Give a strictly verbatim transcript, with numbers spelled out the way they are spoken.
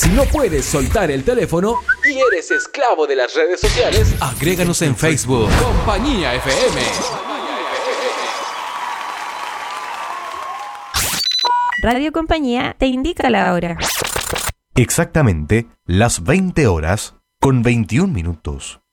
Si no puedes soltar el teléfono y eres esclavo de las redes sociales, agréganos en Facebook. Compañía F M. Radio Compañía te indica la hora. Exactamente las veinte horas con veintiún minutos.